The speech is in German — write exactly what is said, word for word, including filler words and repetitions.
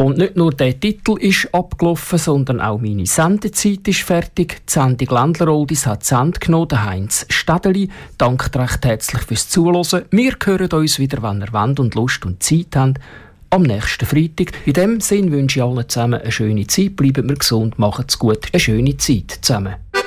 Und nicht nur der Titel ist abgelaufen, sondern auch meine Sendezeit ist fertig. Die Sendung Ländler-Oldies hat die Sendung genommen, der Heinz Städeli. Danke recht herzlich fürs Zuhören. Wir hören uns wieder, wenn ihr wollt und Lust und Zeit habt, am nächsten Freitag. In dem Sinne wünsche ich allen zusammen eine schöne Zeit. Bleibt mir gesund, macht's gut. Eine schöne Zeit zusammen.